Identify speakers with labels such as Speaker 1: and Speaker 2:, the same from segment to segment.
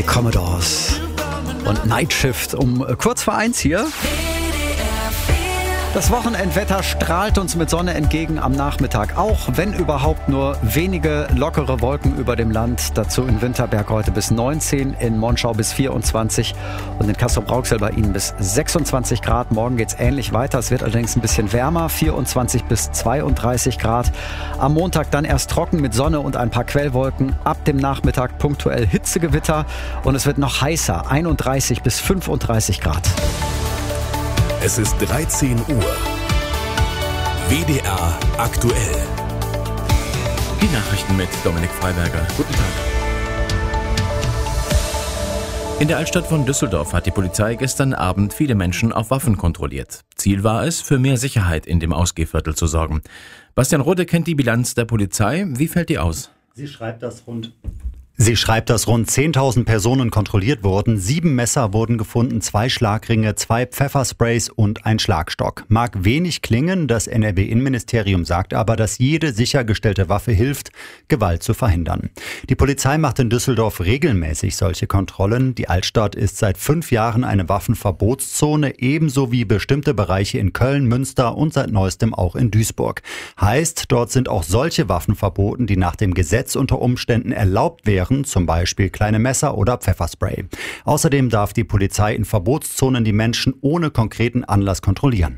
Speaker 1: Die Commodores und Night Shift um kurz vor 1 hier. Das Wochenendwetter strahlt uns mit Sonne entgegen am Nachmittag, auch wenn überhaupt nur wenige lockere Wolken über dem Land. Dazu in Winterberg heute bis 19, in Monschau bis 24 und in Castrop-Rauxel bei Ihnen bis 26 Grad. Morgen geht es ähnlich weiter, es wird allerdings ein bisschen wärmer, 24 bis 32 Grad. Am Montag dann erst trocken mit Sonne und ein paar Quellwolken. Ab dem Nachmittag punktuell Hitzegewitter und es wird noch heißer, 31 bis 35 Grad.
Speaker 2: Es ist 13 Uhr. WDR aktuell.
Speaker 3: Die Nachrichten mit Dominik Freiberger. Guten Tag. In der Altstadt von Düsseldorf hat die Polizei gestern Abend viele Menschen auf Waffen kontrolliert. Ziel war es, für mehr Sicherheit in dem Ausgehviertel zu sorgen. Bastian Rode kennt die Bilanz der Polizei. Wie fällt die aus?
Speaker 4: Sie schreibt, dass rund 10.000 Personen kontrolliert wurden. 7 Messer wurden gefunden, 2 Schlagringe, 2 Pfeffersprays und ein Schlagstock. Mag wenig klingen, das NRW-Innenministerium sagt aber, dass jede sichergestellte Waffe hilft, Gewalt zu verhindern. Die Polizei macht in Düsseldorf regelmäßig solche Kontrollen. Die Altstadt ist seit 5 Jahren eine Waffenverbotszone, ebenso wie bestimmte Bereiche in Köln, Münster und seit neuestem auch in Duisburg. Heißt, dort sind auch solche Waffen verboten, die nach dem Gesetz unter Umständen erlaubt wären, zum Beispiel kleine Messer oder Pfefferspray. Außerdem darf die Polizei in Verbotszonen die Menschen ohne konkreten Anlass kontrollieren.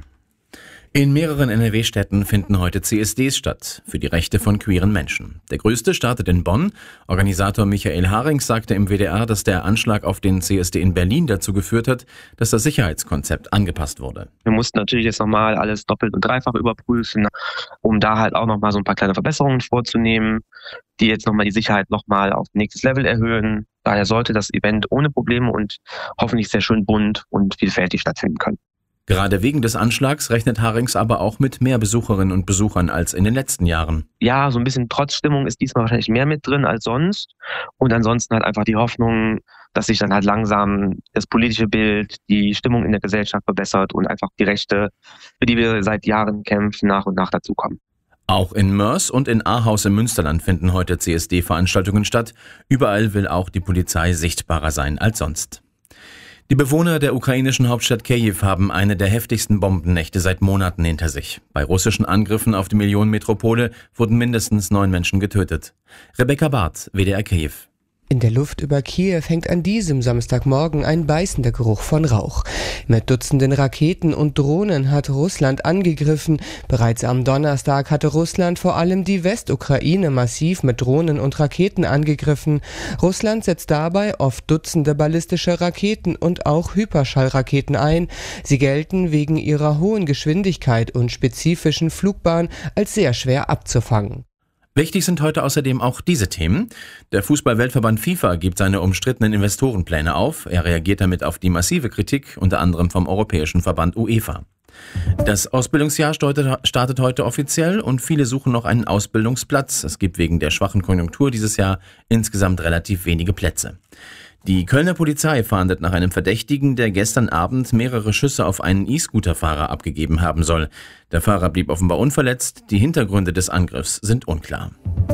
Speaker 3: In mehreren NRW-Städten finden heute CSDs statt, für die Rechte von queeren Menschen. Der größte startet in Bonn. Organisator Michael Harings sagte im WDR, dass der Anschlag auf den CSD in Berlin dazu geführt hat, dass das Sicherheitskonzept angepasst wurde.
Speaker 5: Wir mussten natürlich jetzt nochmal alles doppelt und dreifach überprüfen, um da halt auch nochmal so ein paar kleine Verbesserungen vorzunehmen, die jetzt nochmal die Sicherheit nochmal auf nächstes Level erhöhen. Daher sollte das Event ohne Probleme und hoffentlich sehr schön bunt und vielfältig stattfinden können.
Speaker 3: Gerade wegen des Anschlags rechnet Harings aber auch mit mehr Besucherinnen und Besuchern als in den letzten Jahren.
Speaker 5: Ja, so ein bisschen Trotzstimmung ist diesmal wahrscheinlich mehr mit drin als sonst. Und ansonsten halt einfach die Hoffnung, dass sich dann halt langsam das politische Bild, die Stimmung in der Gesellschaft verbessert und einfach die Rechte, für die wir seit Jahren kämpfen, nach und nach dazukommen.
Speaker 3: Auch in Mörs und in Ahaus im Münsterland finden heute CSD-Veranstaltungen statt. Überall will auch die Polizei sichtbarer sein als sonst. Die Bewohner der ukrainischen Hauptstadt Kyiw haben eine der heftigsten Bombennächte seit Monaten hinter sich. Bei russischen Angriffen auf die Millionenmetropole wurden mindestens 9 Menschen getötet. Rebecca Barth, WDR Kyiw.
Speaker 6: In der Luft über Kiew hängt an diesem Samstagmorgen ein beißender Geruch von Rauch. Mit Dutzenden Raketen und Drohnen hat Russland angegriffen. Bereits am Donnerstag hatte Russland vor allem die Westukraine massiv mit Drohnen und Raketen angegriffen. Russland setzt dabei oft Dutzende ballistische Raketen und auch Hyperschallraketen ein. Sie gelten wegen ihrer hohen Geschwindigkeit und spezifischen Flugbahn als sehr schwer abzufangen.
Speaker 3: Wichtig sind heute außerdem auch diese Themen. Der Fußball-Weltverband FIFA gibt seine umstrittenen Investorenpläne auf. Er reagiert damit auf die massive Kritik, unter anderem vom Europäischen Verband UEFA. Das Ausbildungsjahr startet heute offiziell und viele suchen noch einen Ausbildungsplatz. Es gibt wegen der schwachen Konjunktur dieses Jahr insgesamt relativ wenige Plätze. Die Kölner Polizei fahndet nach einem Verdächtigen, der gestern Abend mehrere Schüsse auf einen E-Scooter-Fahrer abgegeben haben soll. Der Fahrer blieb offenbar unverletzt. Die Hintergründe des Angriffs sind unklar.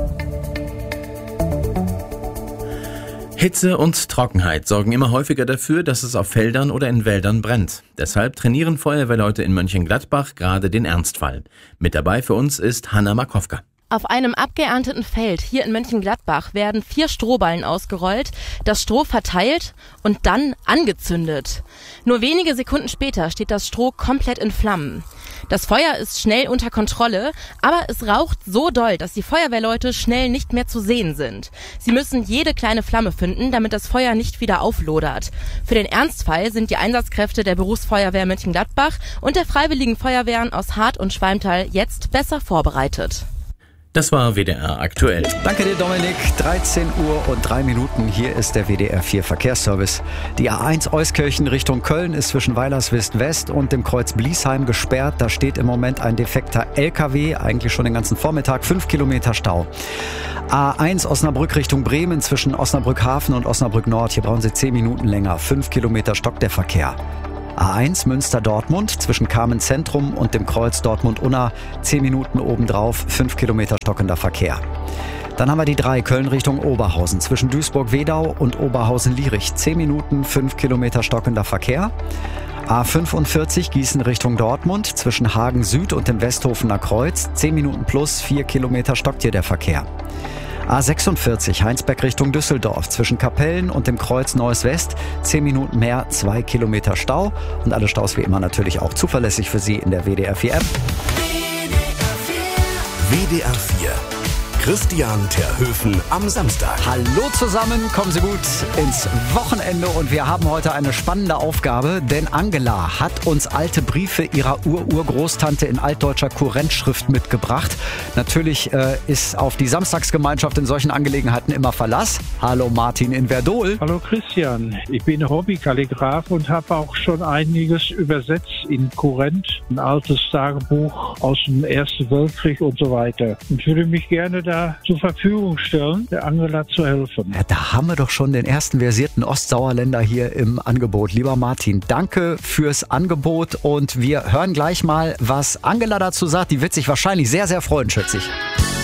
Speaker 3: Hitze und Trockenheit sorgen immer häufiger dafür, dass es auf Feldern oder in Wäldern brennt. Deshalb trainieren Feuerwehrleute in Mönchengladbach gerade den Ernstfall. Mit dabei für uns ist Hanna Markowka.
Speaker 7: Auf einem abgeernteten Feld hier in Mönchengladbach werden 4 Strohballen ausgerollt, das Stroh verteilt und dann angezündet. Nur wenige Sekunden später steht das Stroh komplett in Flammen. Das Feuer ist schnell unter Kontrolle, aber es raucht so doll, dass die Feuerwehrleute schnell nicht mehr zu sehen sind. Sie müssen jede kleine Flamme finden, damit das Feuer nicht wieder auflodert. Für den Ernstfall sind die Einsatzkräfte der Berufsfeuerwehr Mönchengladbach und der Freiwilligen Feuerwehren aus Hart und Schwalmtal jetzt besser vorbereitet.
Speaker 3: Das war WDR aktuell.
Speaker 1: Danke dir, Dominik. 13 Uhr und 3 Minuten. Hier ist der WDR 4 Verkehrsservice. Die A1 Euskirchen Richtung Köln ist zwischen Weilerswist West und dem Kreuz Bliesheim gesperrt. Da steht im Moment ein defekter LKW, eigentlich schon den ganzen Vormittag, 5 Kilometer Stau. A1 Osnabrück Richtung Bremen zwischen Osnabrück Hafen und Osnabrück Nord. Hier brauchen Sie 10 Minuten länger. 5 Kilometer stockt der Verkehr. A1 Münster-Dortmund zwischen Kamen Zentrum und dem Kreuz Dortmund-Unna. 10 Minuten obendrauf, 5 Kilometer stockender Verkehr. Dann haben wir die 3 Köln Richtung Oberhausen. Zwischen Duisburg-Wedau und Oberhausen-Lierich 10 Minuten, 5 Kilometer stockender Verkehr. A45 Gießen Richtung Dortmund. Zwischen Hagen Süd und dem Westhofener Kreuz 10 Minuten plus 4 Kilometer stockt hier der Verkehr. A46 Heinsberg Richtung Düsseldorf. Zwischen Kapellen und dem Kreuz Neues West 10 Minuten mehr, 2 Kilometer Stau. Und alle Staus wie immer natürlich auch zuverlässig für Sie in der WDR 4 App.
Speaker 2: WDR 4. Christian Terhöfen am Samstag.
Speaker 1: Hallo zusammen, kommen Sie gut ins Wochenende und wir haben heute eine spannende Aufgabe, denn Angela hat uns alte Briefe ihrer Urgroßtante in altdeutscher Kurrentschrift mitgebracht. Natürlich ist auf die Samstagsgemeinschaft in solchen Angelegenheiten immer Verlass. Hallo Martin in Verdol.
Speaker 8: Hallo Christian, ich bin Hobbykalligraph und habe auch schon einiges übersetzt in Kurrent, ein altes Tagebuch aus dem Ersten Weltkrieg und so weiter. Und würde mich gerne da zur Verfügung stellen, der Angela zu helfen.
Speaker 1: Ja, da haben wir doch schon den ersten versierten Ostsauerländer hier im Angebot. Lieber Martin, danke fürs Angebot und wir hören gleich mal, was Angela dazu sagt. Die wird sich wahrscheinlich sehr, sehr freuen, schätze ich.